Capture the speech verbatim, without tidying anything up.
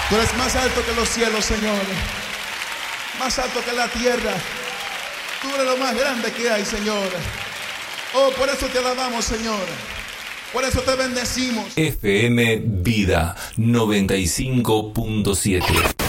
Tú eres más alto que los cielos, Señor. Más alto que la tierra. Tú eres lo más grande que hay, Señor. Oh, por eso te alabamos, Señor. Por eso te bendecimos. F M Vida noventa y cinco punto siete.